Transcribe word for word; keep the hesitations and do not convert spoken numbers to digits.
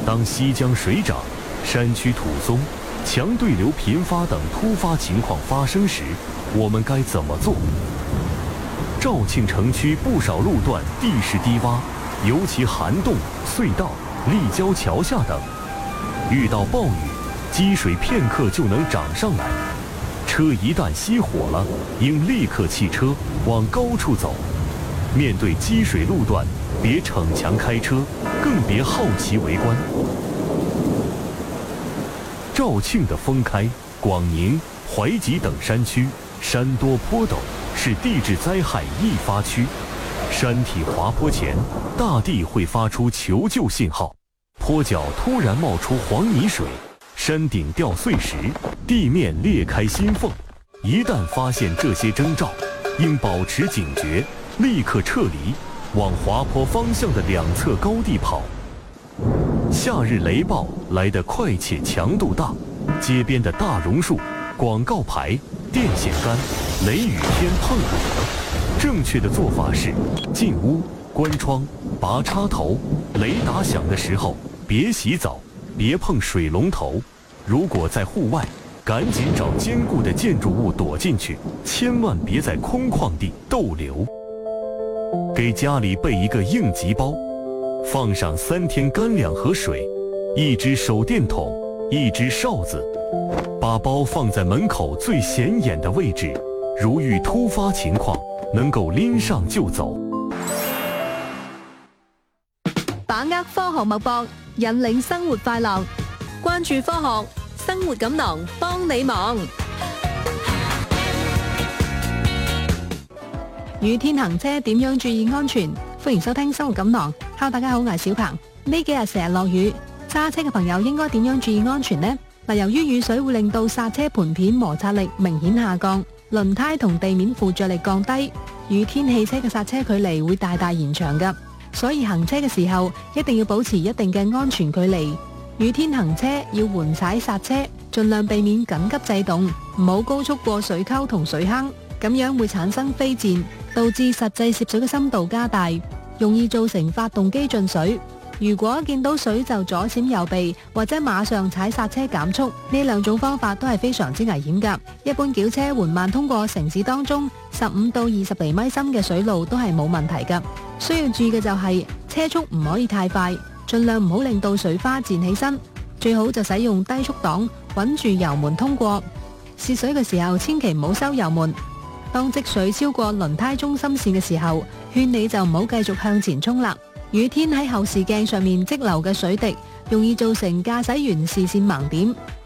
当西江水涨、山区土松、强对流频发等突发情况发生时，我们该怎么做？肇庆城区不少路段地势低洼，尤其涵洞、隧道、立交桥下等，遇到暴雨，积水片刻就能涨上来。车一旦熄火了，应立刻弃车，往高处走。面对积水路段，别逞强开车，更别好奇围观。肇庆的封开、广宁、怀集等山区，山多坡陡，是地质灾害易发区。山体滑坡前，大地会发出求救信号，坡脚突然冒出黄泥水，山顶掉碎石，地面裂开心缝。一旦发现这些征兆，应保持警觉，立刻撤离，往滑坡方向的两侧高地跑。夏日雷暴来得快且强度大，街边的大榕树、广告牌、电线杆，雷雨天碰不得。正确的做法是：进屋、关窗、拔插头。雷打响的时候，别洗澡，别碰水龙头。如果在户外，赶紧找坚固的建筑物躲进去，千万别在空旷地逗留。给家里备一个应急包，放上三天干粮和水，一只手电筒，一只哨子，把包放在门口最显眼的位置，如遇突发情況，能夠拎上就走。 把握科學脈搏，引領生活快樂。關注科學，生活錦囊幫你忙。雨天行車點樣注意安全？歡迎收聽生活錦囊。Hello， 大家好，我係小鵬。呢幾日成日落雨，揸車嘅朋友應該點樣注意安全呢？嗱，由於雨水會令到剎車盤片摩擦力明顯下降，輪胎同地面附着力降低，雨天汽車嘅剎車距離會大大延長㗎，所以行車嘅時候一定要保持一定嘅安全距離。雨天行車要緩踩剎車，盡量避免緊急制動，唔好高速過水溝同水坑，咁樣會產生飛濺，導致實際涉水嘅深度加大，容易造成發動機進水。如果見到水就左閃右避，或者馬上踩剎車減速，呢兩種方法都係非常之危險㗎。一般轎車緩慢通過城市當中十五到二十厘米深嘅水路都係冇問題㗎。需要注意嘅就係車速唔可以太快，盡量唔好令到水花濺起身，最好就使用低速檔，穩住油門通過。涉水嘅時候千祈唔好收油門。當積水超過輪胎中心線嘅時候，勸你就唔好繼續向前衝啦。雨天喺後視鏡上面積留嘅水滴，容易造成駕駛員視線盲點，